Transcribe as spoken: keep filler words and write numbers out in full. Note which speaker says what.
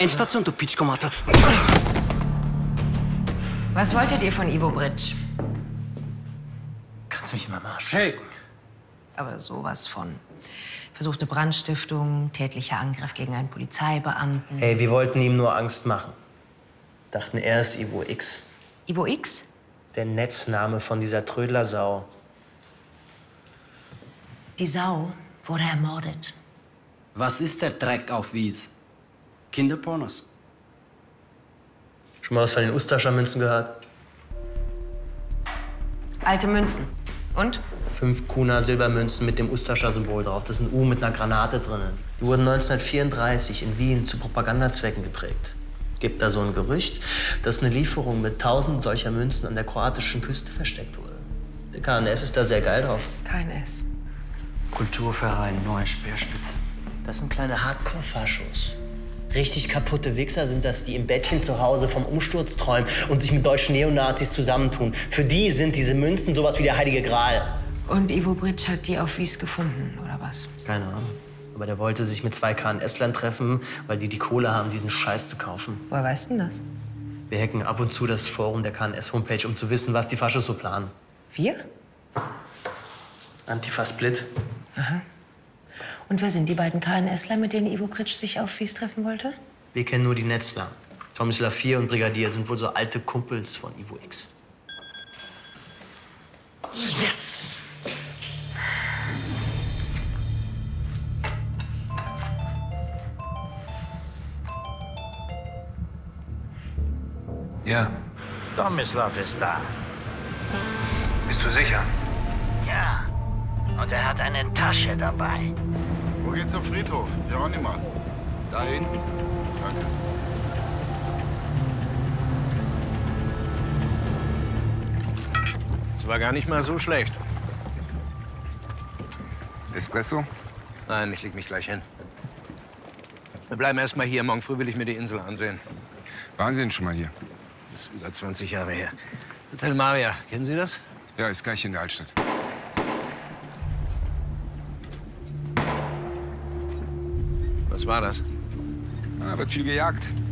Speaker 1: Endstation, du Pitschkomatte.
Speaker 2: Was wolltet ihr von Ivo Britsch?
Speaker 1: Kannst mich immer mal shaken.
Speaker 2: Aber sowas von. Versuchte Brandstiftung, tätlicher Angriff gegen einen Polizeibeamten.
Speaker 3: Hey, wir wollten ihm nur Angst machen. Dachten, er ist Ivo X.
Speaker 2: Ivo X?
Speaker 3: Der Netzname von dieser Trödlersau.
Speaker 2: Die Sau wurde ermordet.
Speaker 1: Was ist der Dreck auf Wies? Kinderpornos?
Speaker 3: Schon mal was von den Ustascher Münzen gehört?
Speaker 2: Alte Münzen. Und?
Speaker 3: Fünf Kuna Silbermünzen mit dem Ustascher Symbol drauf. Das ist ein U mit einer Granate drinnen. Die wurden neunzehnhundertvierunddreißig in Wien zu Propagandazwecken geprägt. Gibt da so ein Gerücht, dass eine Lieferung mit tausend solcher Münzen an der kroatischen Küste versteckt wurde. Der K N S ist da sehr geil drauf.
Speaker 2: Kein S.
Speaker 1: Kulturverein, neue Speerspitze.
Speaker 3: Das sind kleine Hardcore-Faschos. Richtig kaputte Wichser sind das, die im Bettchen zu Hause vom Umsturz träumen und sich mit deutschen Neonazis zusammentun. Für die sind diese Münzen sowas wie der Heilige Gral.
Speaker 2: Und Ivo Britsch hat die auf Wies gefunden, oder was?
Speaker 3: Keine Ahnung. Aber der wollte sich mit zwei K N S-Lern treffen, weil die die Kohle haben, diesen Scheiß zu kaufen.
Speaker 2: Woher weißt denn das?
Speaker 3: Wir hacken ab und zu das Forum der K N S-Homepage, um zu wissen, was die Faschos so planen.
Speaker 2: Wir?
Speaker 3: Antifa-Split.
Speaker 2: Aha. Und wer sind die beiden K N S-ler, mit denen Ivo Britsch sich auf Wies treffen wollte?
Speaker 3: Wir kennen nur die Netzler. Thomas Lafier und Brigadier sind wohl so alte Kumpels von Ivo X. Yes!
Speaker 4: Ja.
Speaker 5: Tomislav ist da.
Speaker 4: Bist du sicher?
Speaker 5: Ja. Und er hat eine Tasche dabei.
Speaker 6: Wo geht's zum Friedhof? Hieronyma.
Speaker 4: Da hinten.
Speaker 6: Danke.
Speaker 7: Das war gar nicht mal so schlecht.
Speaker 4: Espresso?
Speaker 7: Nein, ich leg mich gleich hin. Wir bleiben erst mal hier. Morgen früh will ich mir die Insel ansehen.
Speaker 4: Waren Sie denn schon mal hier?
Speaker 7: Das ist über zwanzig Jahre her. Hotel Maria, kennen Sie das?
Speaker 4: Ja, ist gleich in der Altstadt.
Speaker 7: Was war das?
Speaker 4: Ah, wird viel gejagt.